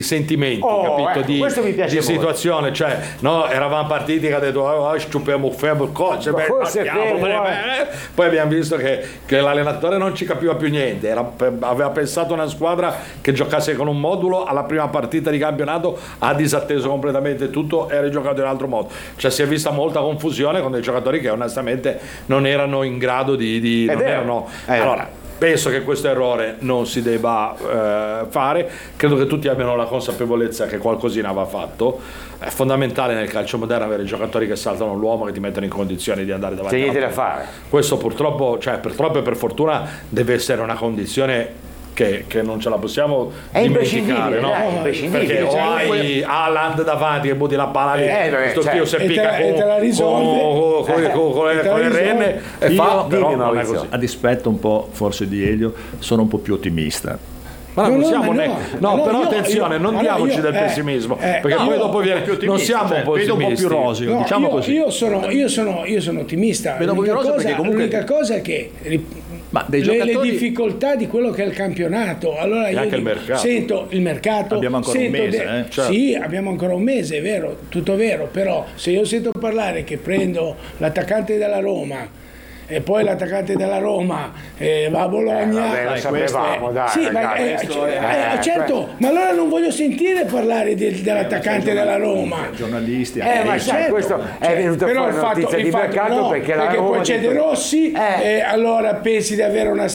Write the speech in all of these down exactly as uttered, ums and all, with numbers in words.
sentimenti, oh, capito? Ecco, di questo mi piace di situazione, molto. Cioè, no, eravamo partiti che ha detto oh, sciupiamo fermo il coach, beh, andiamo, beh, beh. Poi abbiamo visto che, che l'allenatore non ci capiva più niente, era, aveva pensato una squadra che giocasse con un modulo, alla prima partita di campionato ha disatteso completamente tutto e ha rigiocato in un altro modo, cioè si è vista molta confusione con dei giocatori che onestamente non erano in grado di, di non erano, allora penso che questo errore non si debba eh, fare, credo che tutti abbiano la consapevolezza che qualcosina va fatto, è fondamentale nel calcio moderno avere giocatori che saltano l'uomo, che ti mettono in condizioni di andare davanti. C'è niente da fare. Questo purtroppo, cioè purtroppo e per fortuna deve essere una condizione che, che non ce la possiamo è dimenticare, no? Dai, perché o hai Haaland davanti che butti la palla lì, eh, questo cioè, qui si picca con, con, con, con, con le renne e io, fa, però non è così. A dispetto un po' forse di Elio, sono un po' più ottimista. Ma no, non siamo no, ne... no, no, no, però io, attenzione, io, non allora diamoci io, del eh, pessimismo, eh, perché no, poi dopo viene più non siamo cioè, un po' vedo un po' più roseo, no, diciamo io, così. Io sono, io sono, io sono ottimista. Vedo l'unica, cosa, cosa, comunque... l'unica cosa è che Ma dei le, giocatori... le difficoltà di quello che è il campionato, allora e io anche dico, il mercato. sento il mercato, abbiamo ancora un sento mese, de- eh? Certo. Sì, abbiamo ancora un mese, è vero, tutto vero, però se io sento parlare che prendo l'attaccante della Roma e poi l'attaccante della Roma eh, va a Bologna, eh, vabbè, lo sapevamo, eh, dai, sì, ragazzi, ma, eh, questo eh, è- eh, certo, ma allora non voglio sentire parlare del- dell'attaccante della Roma. Giornalisti, Eh, ma Eh, sai, certo, questo è cioè, venuto però fuori il fatto- notizia il di fatto- mercato no, perché la Roma poi c'è dice- De Rossi Eh. e allora pensi di avere una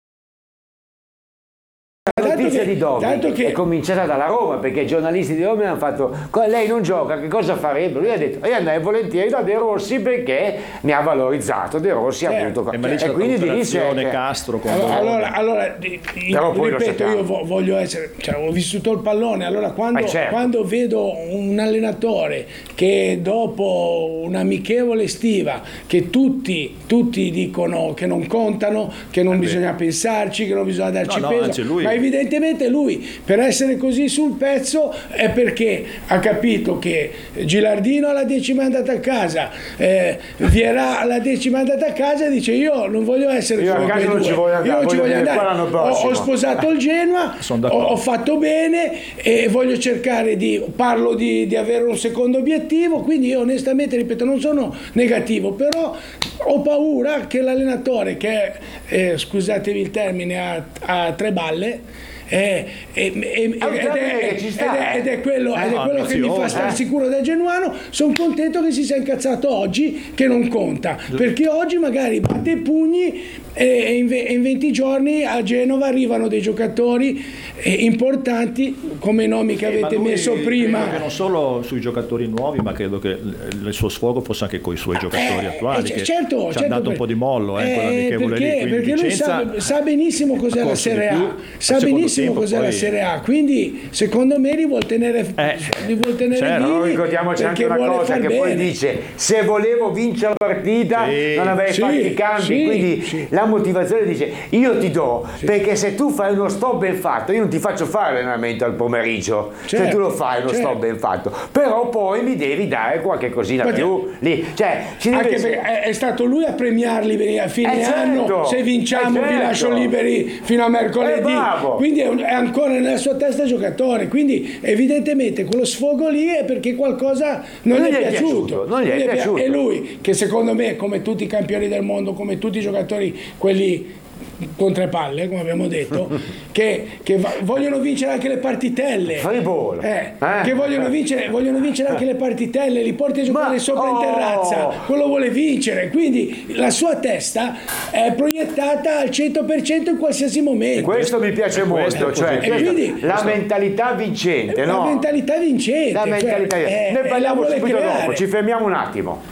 La notizia che- di Dobby tanto che- è cominciata dalla Roma, perché i giornalisti di Roma hanno fatto "Co- lei non gioca, che cosa farebbe?" Lui ha detto io andai volentieri da De Rossi perché mi ha valorizzato De Rossi, ha Certo. voluto e ma lì c'è e la quindi di lì c'è considerazione che- Castro con allora, Bologna. allora, allora di- di- Però poi lo ripeto, sappiamo. io vo- voglio essere, cioè, ho vissuto il pallone, allora quando, Ma certo. quando vedo un allenatore che dopo un'amichevole estiva, che tutti, tutti dicono che non contano, che non bisogna pensarci, che non bisogna darci No, no, peso, anzi, lui- ma evidentemente lui per essere così sul pezzo è perché ha capito che Gilardino alla decima è andata a casa, eh, Vieira alla decima è andata a casa e dice io non voglio essere Io a come casa quei non due. ci voglio andare, Io non ci voglio voglio venire qua andare. l'anno Ho, prossimo. ho sposato il Genoa, Sono ho, d'accordo. ho fatto bene e voglio cercare di parlo di, di avere un secondo obiettivo, quindi io onestamente ripeto non sono negativo, però ho paura che l'allenatore che è, eh, scusatemi il termine, ha, ha tre balle. Eh, eh, eh, ed, È un è, termine ed, che ci sta, è, eh. ed è quello, Eh, ed è no, quello che mi fa attenzione, stare eh. sicuro del genuano. Sono contento che si sia incazzato oggi che non conta, perché oggi magari batte i pugni e in, ve- in venti giorni a Genova arrivano dei giocatori eh, importanti come i nomi che Eh, ma avete lui messo credo prima. che non solo sui giocatori nuovi, ma credo che il, il suo sfogo fosse anche con i suoi giocatori Eh, attuali, eh, che certo, ci ha certo, dato un per- po' di mollo eh, eh, quell'amichevole perché, lì, quindi perché lui Vicenza sa, sa benissimo ha cos'è la corso di Serie più. A, Al sa secondo benissimo tempo cos'è la poi- Serie A, quindi secondo me li vuol tenere, Eh, li vuol tenere certo, vivi Però ricordiamoci anche perché una vuole cosa far che bene. poi dice se volevo vincere la partita Sì, non avrei sì, fatto i cambi, sì, quindi sì. la motivazione dice io ti do perché se tu fai uno stop ben fatto io non ti faccio fare allenamento al pomeriggio, se Certo, tu lo fai uno certo. stop ben fatto, però poi mi devi dare qualche cosina Ma- più lì, cioè ci deve Anche essere- perché è, è stato lui a premiarli a fine Eh, certo, anno, se vinciamo eh, vi certo. lascio liberi fino a mercoledì, Eh, bravo. quindi è, un- è ancora nella sua testa giocatore, quindi evidentemente quello sfogo lì è perché qualcosa non, Non gli gli è è piaciuto, piaciuto, non gli è pi- piaciuto. E lui che secondo me come tutti i campioni del mondo, come tutti i giocatori quelli con tre palle come abbiamo detto che, che va- vogliono vincere anche le partitelle, Freeball. eh, Eh. che vogliono vincere, vogliono vincere anche le partitelle, li porti a giocare Ma- sopra in oh! terrazza, quello vuole vincere, quindi la sua testa è proiettata al cento per cento in qualsiasi momento. questo mi piace molto, cioè E questo- quindi- la mentalità vincente, la no? mentalità vincente, La cioè, mentalità eh, ne eh, la parliamo vuole subito creare. dopo, ci fermiamo un attimo.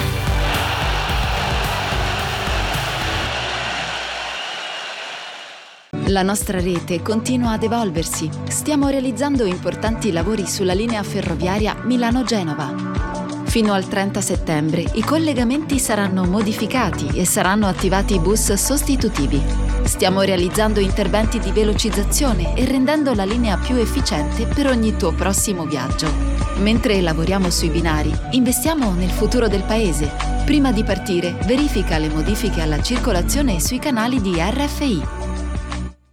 La nostra rete continua ad evolversi. Stiamo realizzando importanti lavori sulla linea ferroviaria Milano-Genova. Fino al trenta settembre i collegamenti saranno modificati e saranno attivati bus sostitutivi. Stiamo realizzando interventi di velocizzazione e rendendo la linea più efficiente per ogni tuo prossimo viaggio. Mentre lavoriamo sui binari, investiamo nel futuro del paese. Prima di partire, verifica le modifiche alla circolazione sui canali di R F I.